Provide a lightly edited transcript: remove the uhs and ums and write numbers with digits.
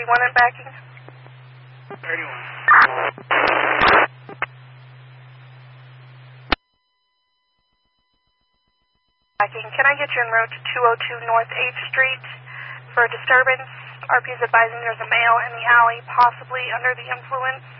31 and backing. 31. Backing. Can I get you en route to 202 North 8th Street for a disturbance? RP is advising there's a male in the alley, possibly under the influence.